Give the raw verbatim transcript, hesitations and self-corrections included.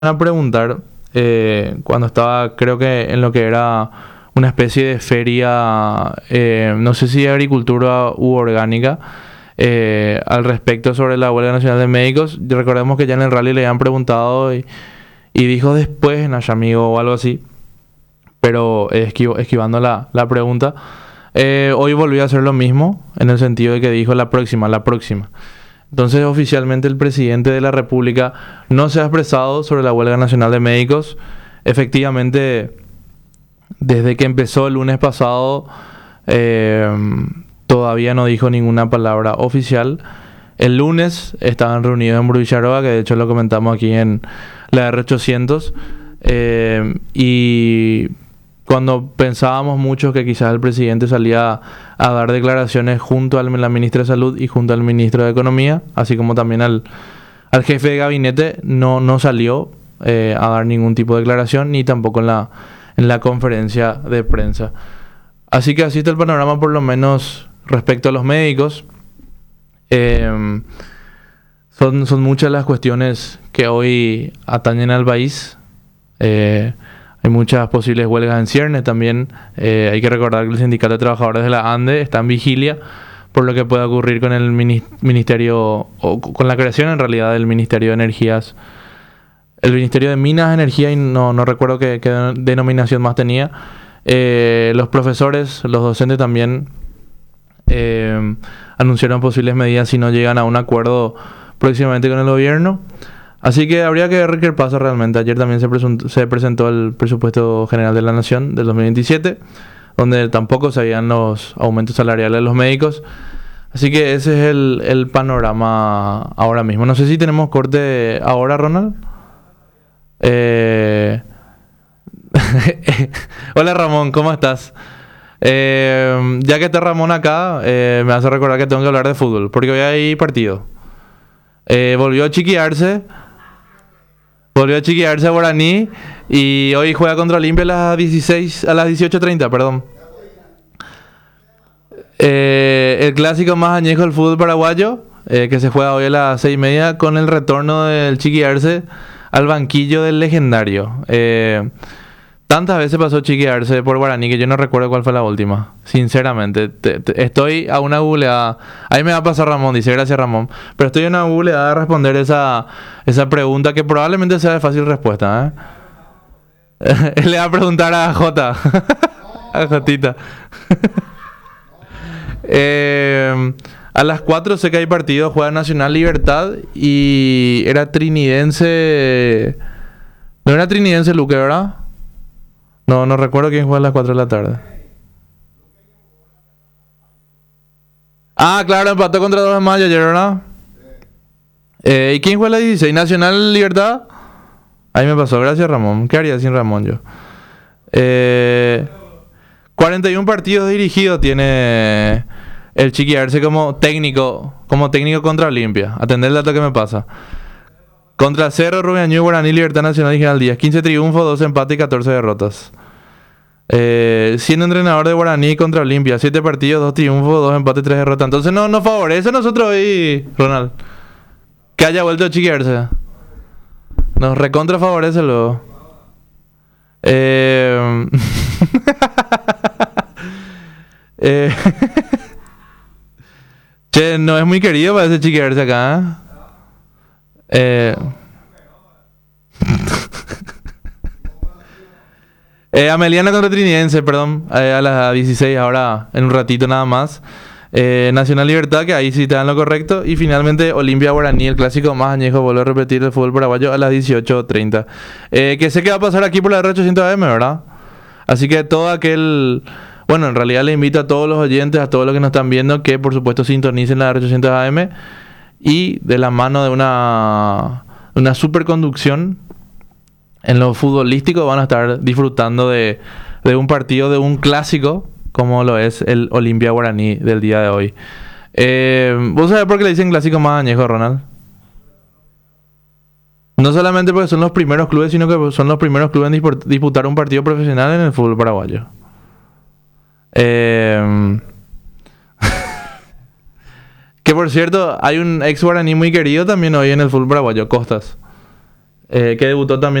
a preguntar, eh, cuando estaba, creo que en lo que era una especie de feria, eh, no sé si de agricultura u orgánica, eh, al respecto sobre la huelga nacional de médicos. Y recordemos que ya en el rally le habían preguntado y, y dijo después, Nash amigo o algo así, pero esquivo- esquivando la, la pregunta. Eh, hoy volvió a hacer lo mismo, en el sentido de que dijo la próxima, la próxima. Entonces, oficialmente el presidente de la República no se ha expresado sobre la huelga nacional de médicos. Efectivamente, desde que empezó el lunes pasado, eh, todavía no dijo ninguna palabra oficial. El lunes estaban reunidos en Bruicharoa, que de hecho lo comentamos aquí en la R ochocientos. Eh, y cuando pensábamos mucho que quizás el presidente salía a dar declaraciones junto a la ministra de Salud y junto al ministro de Economía, así como también al, al jefe de gabinete, no, no salió eh, a dar ningún tipo de declaración, ni tampoco en la, en la conferencia de prensa. Así que así está el panorama, por lo menos respecto a los médicos. Eh, son, son muchas las cuestiones que hoy atañen al país. Eh, Hay muchas posibles huelgas en ciernes también. Eh, hay que recordar que el Sindicato de Trabajadores de la ANDE está en vigilia por lo que pueda ocurrir con el mini- Ministerio, o con la creación en realidad del Ministerio de Energías. El Ministerio de Minas, Energía y no, no recuerdo qué, qué denominación más tenía. Eh, los profesores, los docentes también eh, anunciaron posibles medidas si no llegan a un acuerdo próximamente con el gobierno. Así que habría que ver qué pasa realmente. Ayer también se, presun- se presentó el presupuesto general de la Nación del dos mil veintisiete, donde tampoco se habían los aumentos salariales de los médicos. Así que ese es el, el panorama ahora mismo. No sé si tenemos corte ahora, Ronald. Eh... Hola Ramón, ¿cómo estás? Eh, ya que está Ramón acá, eh, me hace recordar que tengo que hablar de fútbol, porque hoy hay partido. Eh, volvió a chiquearse. Volvió a chiquearse a Guaraní y hoy juega contra Olimpia a las dieciséis, a las dieciocho treinta, perdón. Eh, el clásico más añejo del fútbol paraguayo, eh, que se juega hoy a las seis y media con el retorno del chiquearse al banquillo del legendario. Eh, tantas veces pasó chiquearse por Guaraní que yo no recuerdo cuál fue la última. Sinceramente, te- te- estoy a una googleada. Ahí me va a pasar Ramón, dice gracias Ramón. Pero estoy a una googleada de responder esa, esa pregunta que probablemente sea de fácil respuesta, ¿eh? Le va a preguntar a Jota. A Jotita. Eh, a las cuatro sé que hay partido, juega Nacional Libertad y era Trinidense. No era Trinidense Luque, ¿verdad? No, no recuerdo quién juega a las cuatro de la tarde. Ah, claro, empató contra dos de mayo ayer, ¿verdad? Eh, ¿y quién juega a las dieciséis? ¿Nacional Libertad? Ahí me pasó, gracias Ramón. ¿Qué haría sin Ramón yo? Eh, cuarenta y uno partidos dirigidos tiene el Chiqui Arce como técnico, como técnico contra Olimpia. Atender el dato que me pasa. Contra Cerro, Rubén Añú, Guaraní, Libertad Nacional y General Díaz. quince triunfos, dos empates y catorce derrotas. Eh, siendo entrenador de Guaraní contra Olimpia. siete partidos, dos triunfos, dos empates, tres derrotas. Entonces no nos favorece a nosotros hoy, Ronald. Que haya vuelto a Chiqui Arce. Nos recontra favorece luego. Eh... eh... Che, no es muy querido para ese chiquearse acá, ¿eh? Eh... eh, Ameliana contra Trinidense, perdón, eh, a las dieciséis, ahora en un ratito nada más. Eh, Nacional Libertad, que ahí sí te dan lo correcto. Y finalmente Olimpia Guaraní, el clásico más añejo, vuelvo a repetir, del fútbol paraguayo a las dieciocho treinta. Eh, que sé que va a pasar aquí por la R ochocientos A M, ¿verdad? Así que todo aquel... Bueno, en realidad le invito a todos los oyentes, a todos los que nos están viendo, que por supuesto sintonicen la R ochocientos A M y de la mano de una, una superconducción en lo futbolístico van a estar disfrutando de, de un partido, de un clásico, como lo es el Olimpia Guaraní del día de hoy. Eh, ¿Vos sabés por qué le dicen clásico más añejo, Ronald? No solamente porque son los primeros clubes, sino que son los primeros clubes en disput- disputar un partido profesional en el fútbol paraguayo. Eh, que por cierto, hay un ex guaraní muy querido también hoy en el fútbol paraguayo, Costas. eh, que debutó también